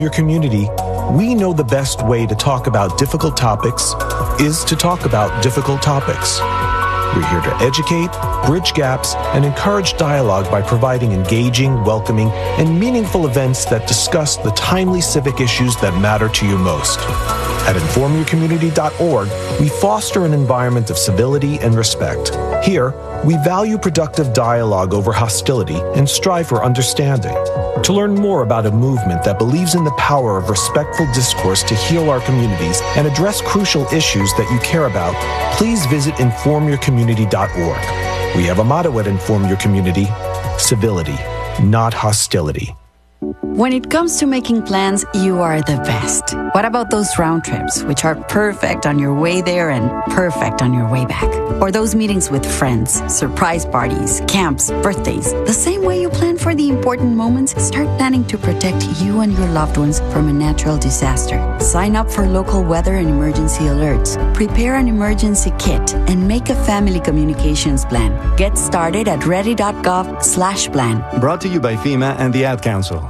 your community, we know the best way to talk about difficult topics is to talk about difficult topics. We're here to educate, bridge gaps, and encourage dialogue by providing engaging, welcoming, and meaningful events that discuss the timely civic issues that matter to you most. At informyourcommunity.org, we foster an environment of civility and respect. Here, we value productive dialogue over hostility and strive for understanding. To learn more about a movement that believes in the power of respectful discourse to heal our communities and address crucial issues that you care about, please visit informyourcommunity.org. We have a motto at Inform Your Community: civility, not hostility. When it comes to making plans, you are the best. What about those round trips, which are perfect on your way there and perfect on your way back? Or those meetings with friends, surprise parties, camps, birthdays. The same way you plan for the important moments, start planning to protect you and your loved ones from a natural disaster. Sign up for local weather and emergency alerts. Prepare an emergency kit and make a family communications plan. Get started at ready.gov/plan. Brought to you by FEMA and the Ad Council.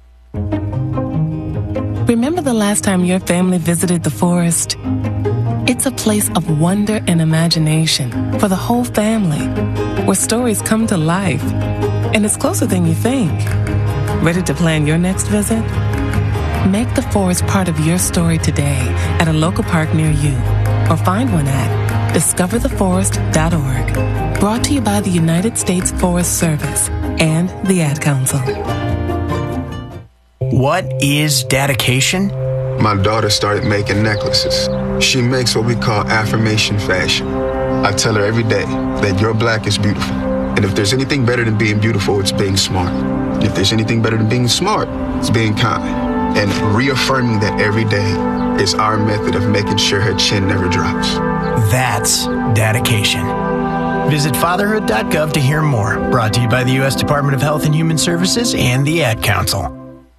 Remember the last time your family visited the forest? It's a place of wonder and imagination for the whole family, where stories come to life. And it's closer than you think. Ready to plan your next visit? Make the forest part of your story today at a local park near you, or find one at discovertheforest.org. Brought to you by the United States Forest Service and the Ad Council. What is dedication? My daughter started making necklaces. She makes what we call affirmation fashion. I tell her every day that your black is beautiful. And if there's anything better than being beautiful, it's being smart. And if there's anything better than being smart, it's being kind. And reaffirming that every day is our method of making sure her chin never drops. That's dedication. Visit fatherhood.gov to hear more. Brought to you by the U.S. Department of Health and Human Services and the Ad Council.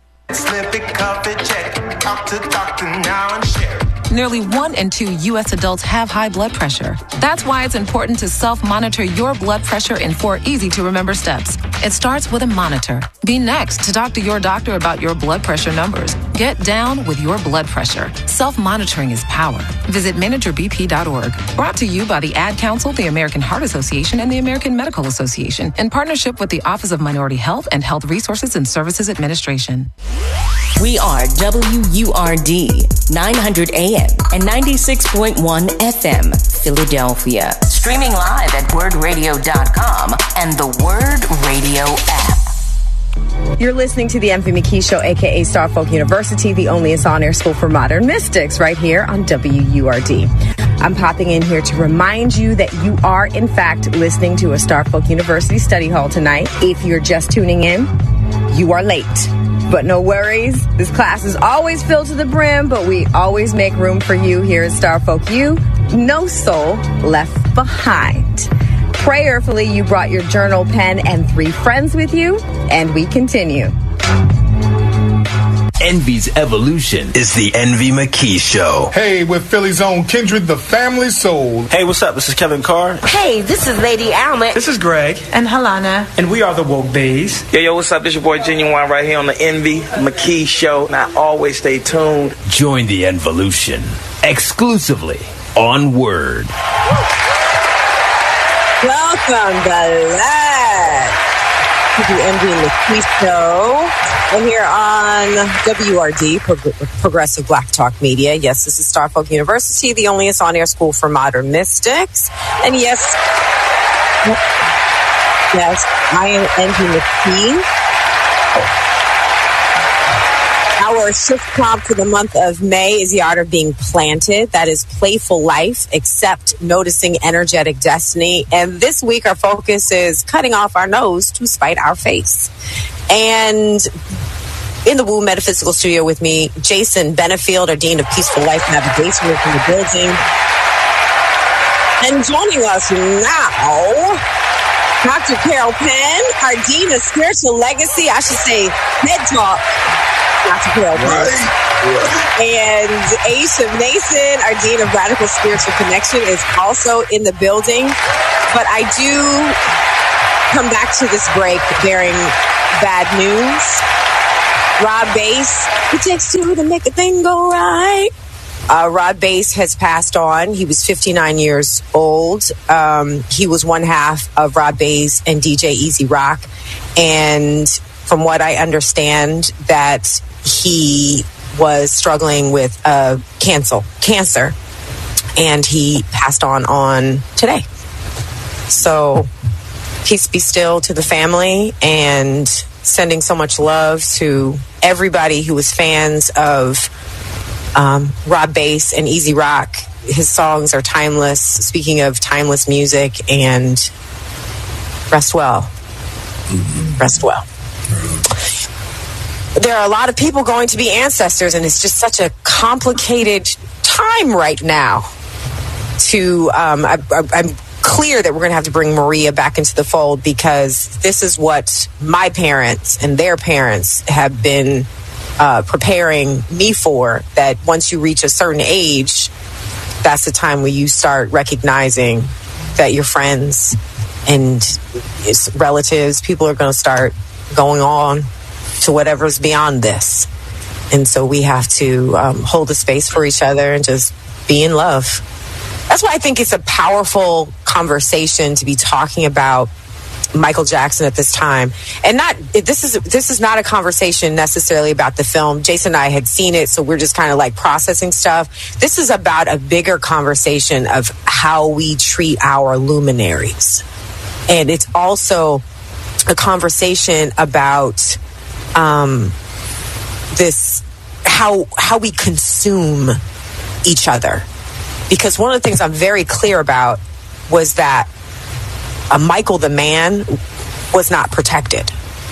Nearly 1 in 2 U.S. adults have high blood pressure. That's why it's important to self-monitor your blood pressure in 4 easy-to-remember steps. It starts with a monitor. Be next to talk to your doctor about your blood pressure numbers. Get down with your blood pressure. Self-monitoring is power. Visit managerbp.org. Brought to you by the Ad Council, the American Heart Association, and the American Medical Association, in partnership with the Office of Minority Health and Health Resources and Services Administration. We are WURD, 900 AM and 96.1 FM, Philadelphia. Streaming live at wordradio.com and the Word Radio app. You're listening to the MV McKee Show, a.k.a. Starfolk University, the only on-air school for modern mystics, right here on WURD. I'm popping in here to remind you that you are, in fact, listening to a Starfolk University study hall tonight. If you're just tuning in, you are late. But no worries, this class is always filled to the brim, but we always make room for you here at Starfolk U. No soul left behind. Prayerfully, you brought your journal, pen, and 3 friends with you, and we continue. Envy's evolution is the Envy McKee Show. Hey, with Philly's own Kindred, the family soul. Hey, what's up? This is Kevin Carr. Hey, this is Lady Alma. This is Greg. And Helena. And we are the Woke Bays. Yo, what's up? This your boy Genuine right here on the Envy McKee Show. Now, always stay tuned. Join the Evolution exclusively on Word. Welcome back to the Envy McKee Show. We're here on WRD, Progressive Black Talk Media. Yes, this is Starfolk University, the only on-air school for modern mystics. And yes, I am Envy McKee. Our shift prompt for the month of May is the art of being planted. That is playful life, except noticing energetic destiny. And this week, our focus is cutting off our nose to spite our face. And in the Woo Metaphysical Studio with me, Jason Benefield, our Dean of Peaceful Life Navigation, is in the building. And joining us now, Dr. Carol Penn, our Dean of Spiritual Legacy, I should say, Head Talk. Dr. Carol Penn. And Aisha Mason, our Dean of Radical Spiritual Connection, is also in the building. But I do come back to this break bearing bad news. Rob Bass. It takes two to make a thing go right. Rob Bass has passed on. He was 59 years old. He was one half of Rob Bass and DJ Easy Rock. And from what I understand, that he was struggling with cancer. And he passed on today. So peace be still to the family, and sending so much love to everybody who was fans of Rob Bass and Easy Rock. His songs are timeless. Speaking of timeless music, and rest well. Mm-hmm. Rest well. There are a lot of people going to be ancestors, and it's just such a complicated time right now. I'm clear that we're going to have to bring Maria back into the fold, because this is what my parents and their parents have been preparing me for, that once you reach a certain age, that's the time where you start recognizing that your friends and relatives, people are going to start going on to whatever's beyond this. And so we have to hold the space for each other and just be in love. That's why I think it's a powerful conversation to be talking about Michael Jackson at this time. And this is not a conversation necessarily about the film. Jason and I had seen it, so we're just kind of like processing stuff. This is about a bigger conversation of how we treat our luminaries. And it's also a conversation about this, how we consume each other. Because one of the things I'm very clear about was that Michael the man was not protected.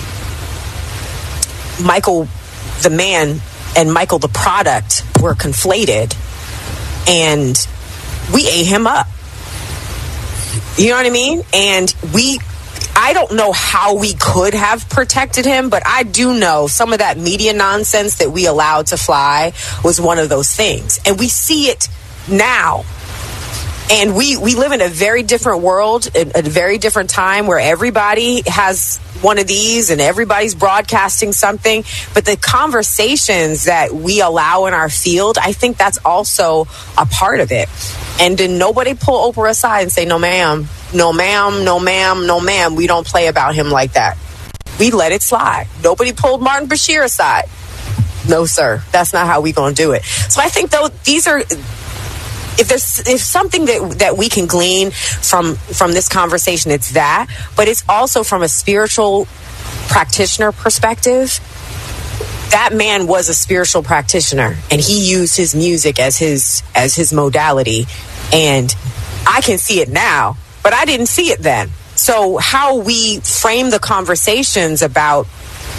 Michael the man and Michael the product were conflated, and we ate him up. You know what I mean? And I don't know how we could have protected him, but I do know some of that media nonsense that we allowed to fly was one of those things. And we see it now. And we live in a very different world, a very different time, where everybody has one of these and everybody's broadcasting something. But the conversations that we allow in our field, I think that's also a part of it. And then nobody pull Oprah aside and say, no ma'am, no ma'am, no ma'am, no ma'am. We don't play about him like that. We let it slide. Nobody pulled Martin Bashir aside. No, sir. That's not how we going to do it. So I think, though, these are... If something that we can glean from this conversation, it's that, but it's also from a spiritual practitioner perspective. That man was a spiritual practitioner, and he used his music as his modality. And I can see it now, but I didn't see it then. So how we frame the conversations about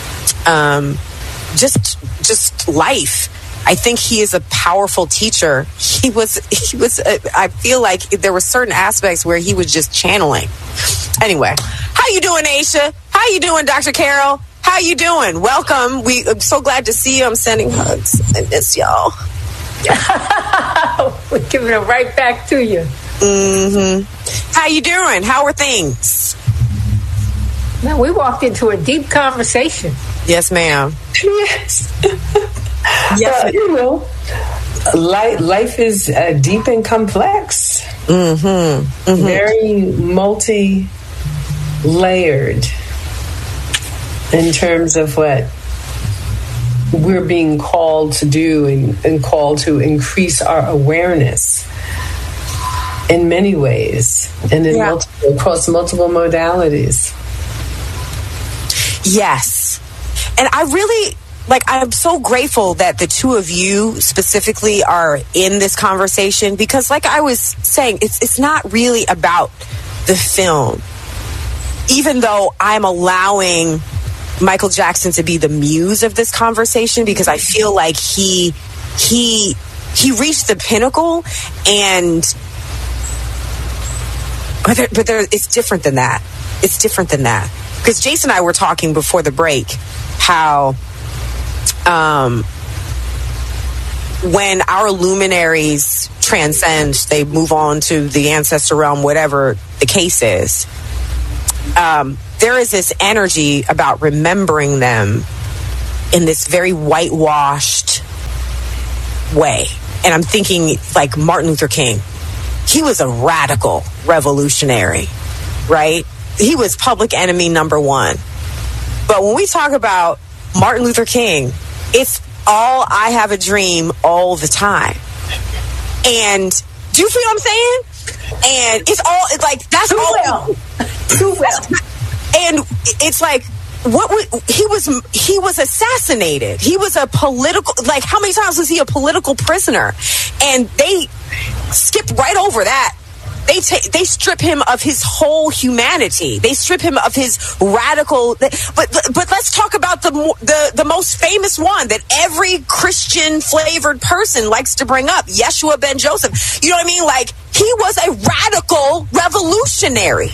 just life. I think he is a powerful teacher. He was. I feel like there were certain aspects where he was just channeling. Anyway, how you doing, Aisha? How you doing, Dr. Carol? How you doing? Welcome. I'm so glad to see you. I'm sending hugs. I miss y'all. We're giving it right back to you. Mm-hmm. How you doing? How are things? Man, we walked into a deep conversation. Yes, ma'am. Yes. Yes, life is deep and complex. Mm-hmm. Mm-hmm. Very multi-layered in terms of what we're being called to do and called to increase our awareness in many ways and across multiple modalities. Yes. And I really... I'm so grateful that the two of you specifically are in this conversation, because like I was saying, it's not really about the film. Even though I'm allowing Michael Jackson to be the muse of this conversation, because I feel like he reached the pinnacle, but it's different than that. It's different than that. Because Jason and I were talking before the break how when our luminaries transcend, they move on to the ancestor realm, whatever the case is, there is this energy about remembering them in this very whitewashed way. And I'm thinking like Martin Luther King. He was a radical revolutionary, right? He was public enemy number one. But when we talk about Martin Luther King, it's all I have a dream all the time. And do you feel what I'm saying? And it's all, it's like, that's Too all. well. Too well. And it's like, he was assassinated. He was a political, like, how many times was he a political prisoner? And they skip right over that. They strip him of his whole humanity. They strip him of his radical. But let's talk about the most famous one that every Christian flavored person likes to bring up, Yeshua ben Joseph. You know what I mean? Like, he was a radical revolutionary.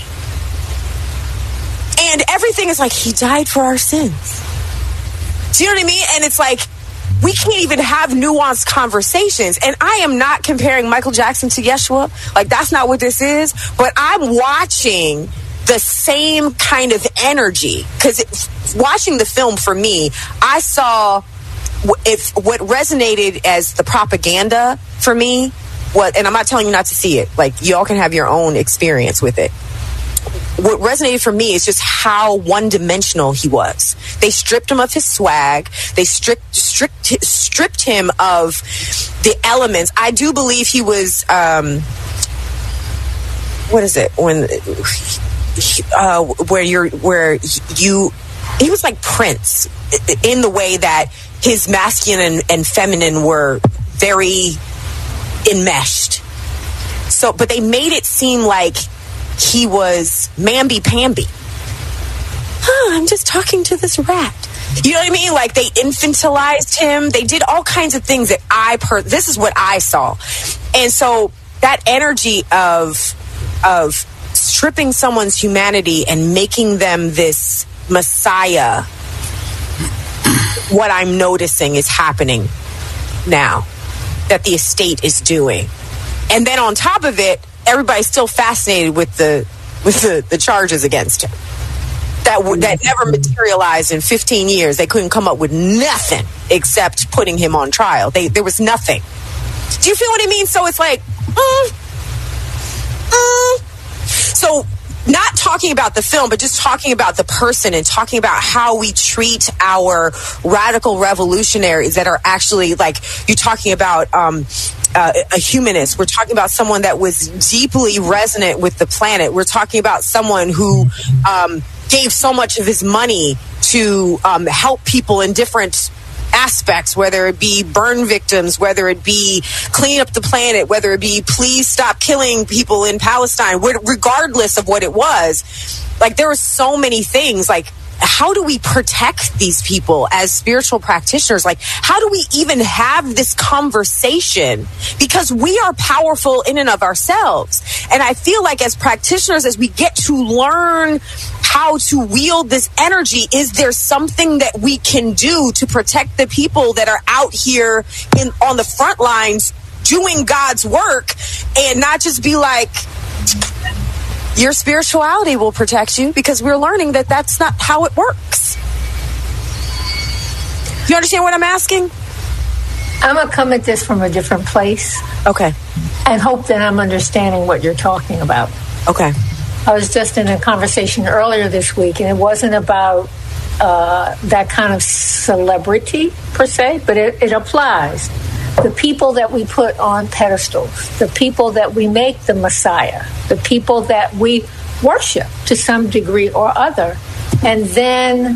And everything is like, he died for our sins. Do you know what I mean? And it's like, we can't even have nuanced conversations. And I am not comparing Michael Jackson to Yeshua. Like, that's not what this is. But I'm watching the same kind of energy. Because watching the film, for me, I saw what resonated as the propaganda for me. And I'm not telling you not to see it. Like, y'all can have your own experience with it. What resonated for me is just how one-dimensional he was. They stripped him of his swag. They stripped him of the elements. I do believe he was, what is it? He was like Prince in the way that his masculine and feminine were very enmeshed. So, but they made it seem like he was mamby-pamby. I'm just talking to this rat. You know what I mean? Like, they infantilized him. They did all kinds of things that this is what I saw. And so that energy of stripping someone's humanity and making them this messiah, what I'm noticing is happening now, that the estate is doing. And then on top of it, everybody's still fascinated with the charges against him that never materialized in 15 years. They couldn't come up with nothing except putting him on trial. There was nothing. Do you feel what I mean? So it's like, So not talking about the film, but just talking about the person and talking about how we treat our radical revolutionaries that are actually, like, you're talking about a humanist. We're talking about someone that was deeply resonant with the planet. We're talking about someone who gave so much of his money to help people in different aspects, whether it be burn victims, whether it be clean up the planet, whether it be please stop killing people in Palestine, regardless of what it was. Like, there were so many things. Like, how do we protect these people as spiritual practitioners? Like, how do we even have this conversation? Because we are powerful in and of ourselves. And I feel like as practitioners, as we get to learn how to wield this energy, is there something that we can do to protect the people that are out here on the front lines doing God's work, and not just be like, your spirituality will protect you, because we're learning that that's not how it works. You understand what I'm asking? I'm going to come at this from a different place. Okay. And hope that I'm understanding what you're talking about. Okay. I was just in a conversation earlier this week, and it wasn't about that kind of celebrity per se, but it applies. The people that we put on pedestals, the people that we make the Messiah, the people that we worship to some degree or other, and then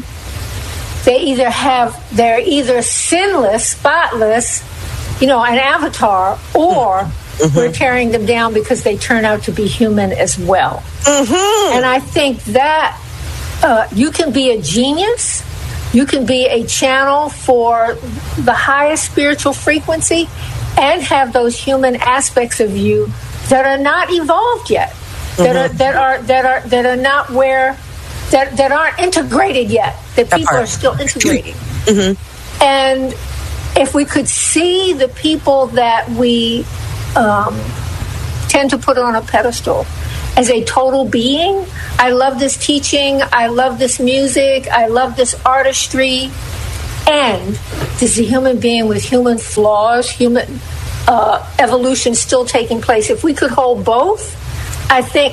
they're either sinless, spotless, an avatar, or we're tearing them down because they turn out to be human as well. And I think that you can be a genius. You can be a channel for the highest spiritual frequency and have those human aspects of you that are not evolved yet, that are not where, that aren't integrated yet, that people are still integrating. And if we could see the people that we tend to put on a pedestal as a total being. I love this teaching. I love this music. I love this artistry. And is the human being with human flaws, human evolution still taking place? If we could hold both, I think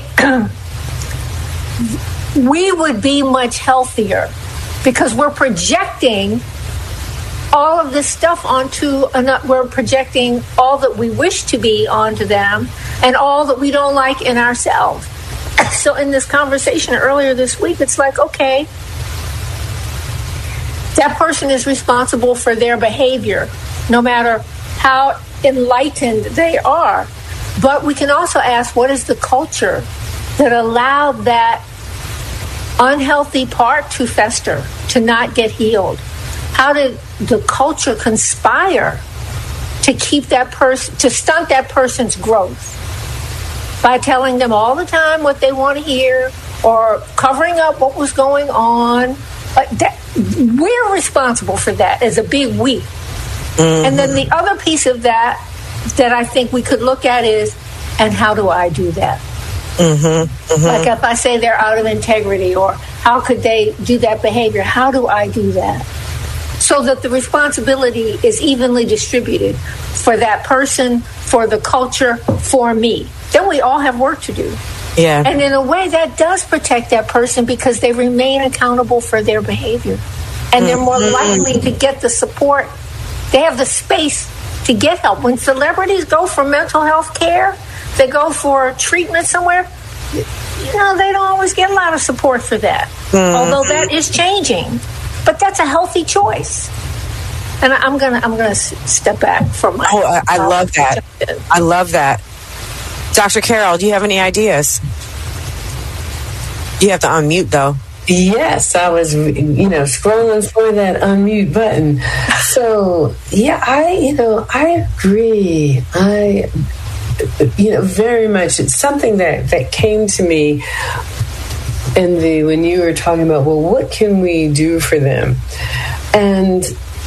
we would be much healthier, because we're projecting all of this stuff onto, we're projecting all that we wish to be onto them and all that we don't like in ourselves. So in this conversation earlier this week, it's like, okay, that person is responsible for their behavior, no matter how enlightened they are. But we can also ask, what is the culture that allowed that unhealthy part to fester, to not get healed? How did the culture conspire to keep that person, to stunt that person's growth by telling them all the time what they want to hear or covering up what was going on? We're responsible for that as a big we. Mm-hmm. And then the other piece of that I think we could look at is, and how do I do that? Mm-hmm. Mm-hmm. Like if I say they're out of integrity, or how could they do that behavior? How do I do that? So that the responsibility is evenly distributed for that person, for the culture, for me. Then we all have work to do. Yeah. And in a way that does protect that person, because they remain accountable for their behavior. And they're more likely to get the support. They have the space to get help. When celebrities go for mental health care, they go for treatment somewhere, they don't always get a lot of support for that. Although that is changing. But that's a healthy choice. And I'm gonna step back from my... Oh, I love that. I love that. Dr. Carol, do you have any ideas? You have to unmute, though. Yes, I was, scrolling for that unmute button. So, yeah, I agree. Very much. It's something that came to me when you were talking about, well, what can we do for them? And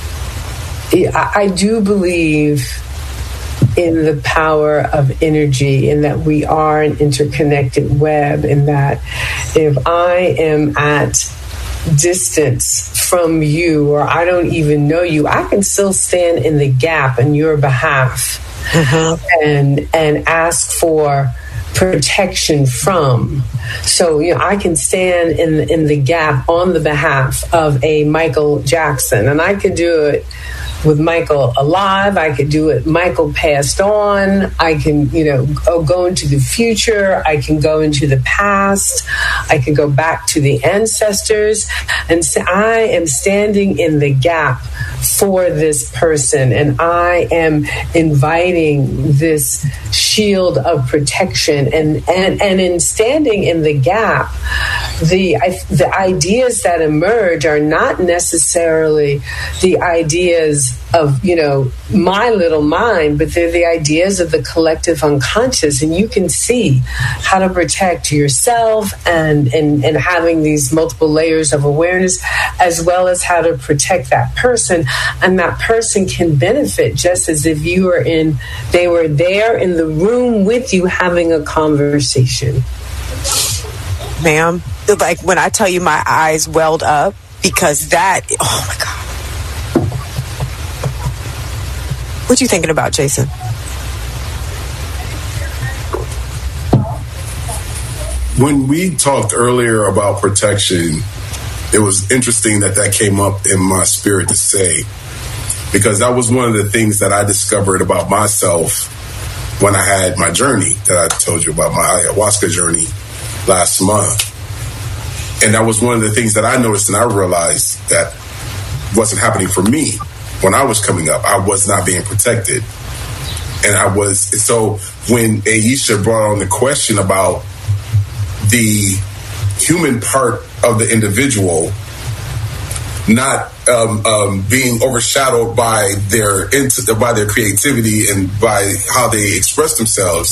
I do believe in the power of energy, in that we are an interconnected web, in that if I am at distance from you, or I don't even know you, I can still stand in the gap on your behalf and ask for protection from. So, I can stand in the gap on the behalf of a Michael Jackson, and I could do it with Michael alive. I could do it Michael passed on. I can, go into the future. I can go into the past. I can go back to the ancestors and say, I am standing in the gap for this person, and I am inviting this shield of protection. And in standing in the gap, the ideas that emerge are not necessarily the ideas of my little mind, but they're the ideas of the collective unconscious. And you can see how to protect yourself and having these multiple layers of awareness, as well as how to protect that person. And that person can benefit just as if they were there in the room with you having a conversation. Ma'am, like when I tell you my eyes welled up, because oh my God. What you thinking about, Jason? When we talked earlier about protection, it was interesting that came up in my spirit to say, because that was one of the things that I discovered about myself when I had my journey that I told you about, my ayahuasca journey last month. And that was one of the things that I noticed, and I realized that wasn't happening for me. When I was coming up, I was not being protected. And so when Aisha brought on the question about the human part of the individual not being overshadowed by their creativity and by how they express themselves,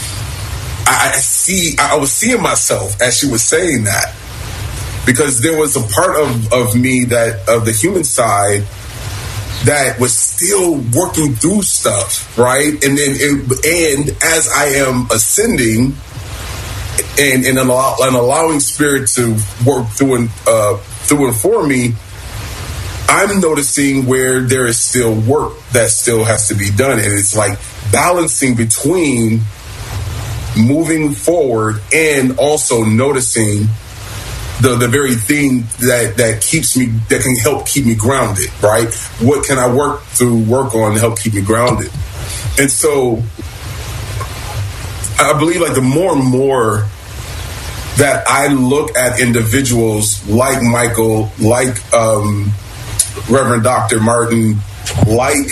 I was seeing myself as she was saying that, because there was a part of me of the human side that was still working through stuff, right? And as I am ascending and allowing spirit to work through and for me, I'm noticing where there is still work that still has to be done. And it's like balancing between moving forward and also noticing the very thing that keeps me, that can help keep me grounded, right? What can I work on to help keep me grounded? And so I believe like the more and more that I look at individuals like Michael, like Reverend Dr. Martin, like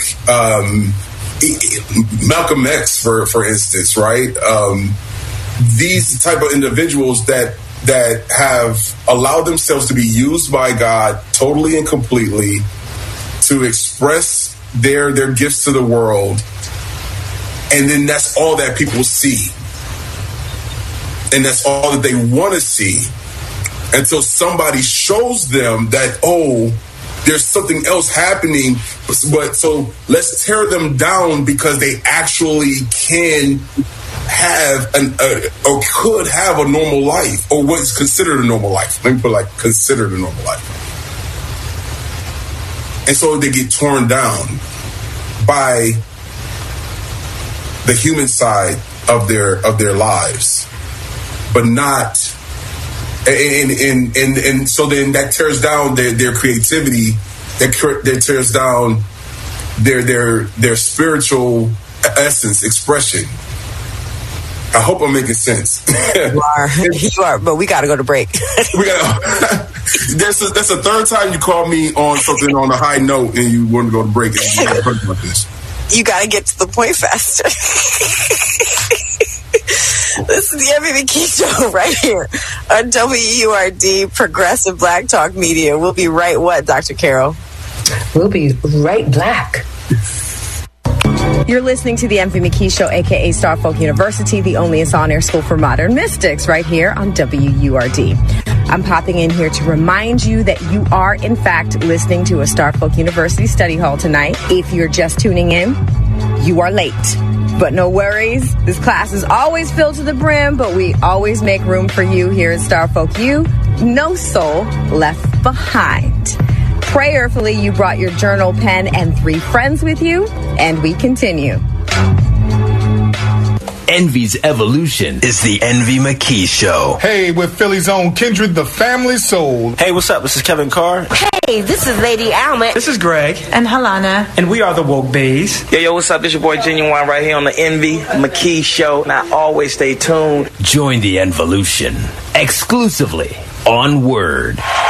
Malcolm X, for instance, right? These type of individuals that have allowed themselves to be used by God totally and completely to express their gifts to the world. And then that's all that people see. And that's all that they want to see until somebody shows them that, oh, there's something else happening. But so let's tear them down because they actually can have or could have a normal life, or what is considered a normal life. Let me put like considered a normal life. And so they get torn down by the human side of their lives, but not. And so then that tears down their creativity. That tears down their spiritual essence, expression. I hope I'm making sense. You are, but we got to go to break. That's the third time you called me on something on a high note and you want to go to break. And you heard about this. You got to get to the point faster. This is the Envy McKee Show right here on WURD, Progressive Black Talk Media. We'll be right what, Dr. Carol? We'll be right back. You're listening to the Envy McKee Show, a.k.a. Starfolk University, the only on-air school for modern mystics, right here on WURD. I'm popping in here to remind you that you are, in fact, listening to a Starfolk University study hall tonight. If you're just tuning in, you are late. But no worries. This class is always filled to the brim, but we always make room for you here at Starfolk U. No soul left behind. Prayerfully, you brought your journal, pen, and 3 friends with you, and we continue. Envy's evolution is the Envy McKee Show. Hey, with Philly's own Kindred, the family soul. Hey, what's up? This is Kevin Carr. Hey, this is Lady Alma. This is Greg. And Halana. And we are the Woke Bays. Yo, what's up? This your boy Genuine right here on the Envy McKee Show. Now, always stay tuned. Join the Envolution exclusively on Word.